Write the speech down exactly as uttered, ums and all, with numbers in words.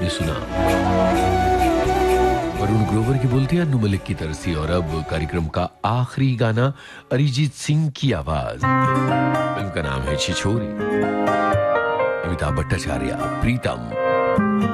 आपने सुना। वरुण ग्रोवर की बोलती है, अन्नू मलिक की तरफ से। और अब कार्यक्रम का आखिरी गाना, अरिजीत सिंह की आवाज। फिल्म का नाम है छिछोरे। अमिताभ भट्टाचार्य, प्रीतम